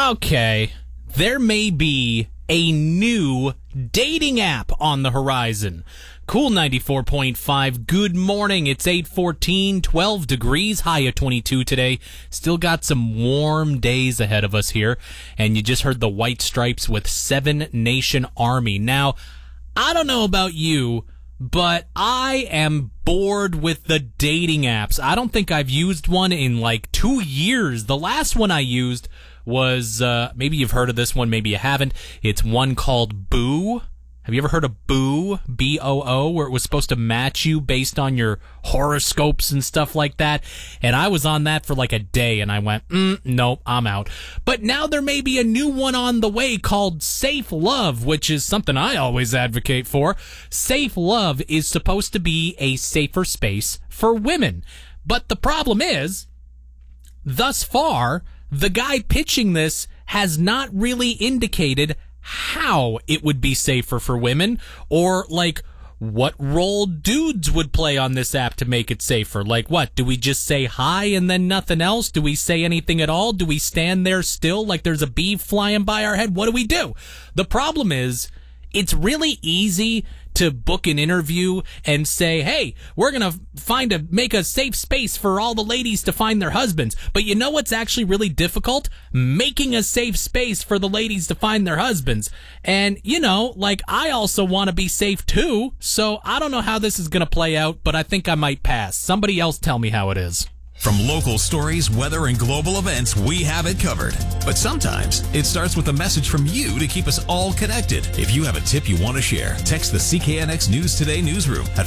Okay, there may be a new dating app on the horizon. Cool 94.5, good morning. It's 8:14, 12 degrees, high of 22 today. Still got some warm days ahead of us here. And you just heard the White Stripes with Seven Nation Army. Now, I don't know about you, but I am bored with the dating apps. I don't think I've used one in like 2 years. The last one I used was, maybe you've heard of this one, maybe you haven't. It's one called Boo. Have you ever heard of Boo? B-O-O, where it was supposed to match you based on your horoscopes and stuff like that? And I was on that for like a day, and I went, nope, I'm out. But now there may be a new one on the way called Safe Love, which is something I always advocate for. Safe Love is supposed to be a safer space for women. But the problem is, thus far, the guy pitching this has not really indicated how it would be safer for women, or like what role dudes would play on this app to make it safer. Like what? Do we just say hi and then nothing else? Do we say anything at all? Do we stand there still like there's a bee flying by our head? What do we do? The problem is, it's really easy to book an interview and say, hey, we're going to make a safe space for all the ladies to find their husbands. But you know what's actually really difficult? Making a safe space for the ladies to find their husbands. And, I also want to be safe too. So I don't know how this is going to play out, but I think I might pass. Somebody else tell me how it is. From local stories, weather, and global events, we have it covered. But sometimes it starts with a message from you to keep us all connected. If you have a tip you want to share, text the CKNX News Today newsroom at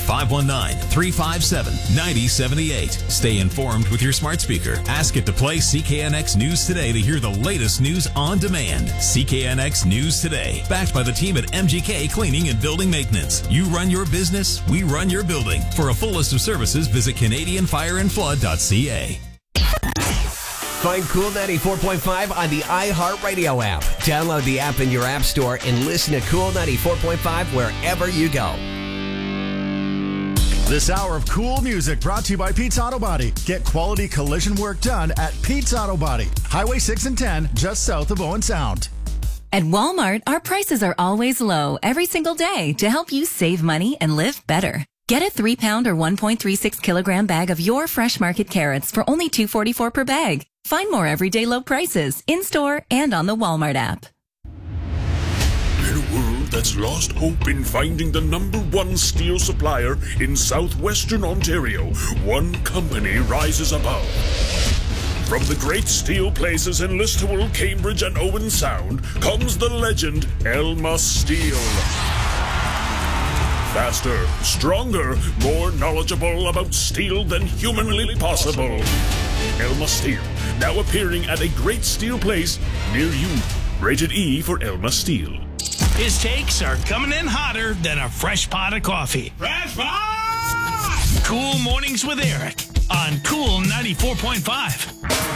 519-357-9078. Stay informed with your smart speaker. Ask it to play CKNX News Today to hear the latest news on demand. CKNX News Today, backed by the team at MGK Cleaning and Building Maintenance. You run your business, we run your building. For a full list of services, visit CanadianFireandFlood.ca. Find Cool 94.5 on the iHeartRadio app. Download the app in your app store and listen to Cool 94.5 wherever you go. This hour of cool music brought to you by Pete's Auto Body. Get quality collision work done at Pete's Auto Body. Highway 6 and 10, just south of Owen Sound. At Walmart, our prices are always low every single day to help you save money and live better. Get a 3-pound or 1.36 kilogram bag of your fresh market carrots for only $2.44 per bag. Find more everyday low prices in-store and on the Walmart app. In a world that's lost hope in finding the #1 steel supplier in southwestern Ontario, one company rises above. From the great steel places in Listowel, Cambridge, and Owen Sound comes the legend Elma Steel. Faster, stronger, more knowledgeable about steel than humanly possible. Elma Steel, now appearing at a great steel place near you. Rated E for Elma Steel. His takes are coming in hotter than a fresh pot of coffee. Fresh pot! Cool Mornings with Eric on Cool 94.5.